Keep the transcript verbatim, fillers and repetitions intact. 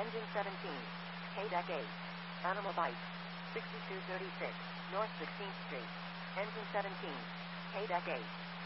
Engine seventeen. K-Deck eight. Animal Bite. sixty-two thirty-six. North sixteenth Street. Engine seventeen. K-Deck eight.